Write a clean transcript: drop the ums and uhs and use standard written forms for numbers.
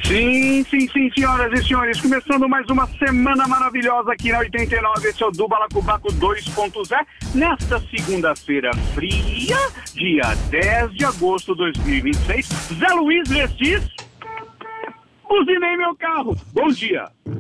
Sim, senhoras e senhores, começando mais uma semana maravilhosa aqui na 89, esse é o do Balacobaco 2.0, nesta segunda-feira fria, dia 10 de agosto de 2026, Zé Luiz Lestis, buzinei meu carro, bom dia.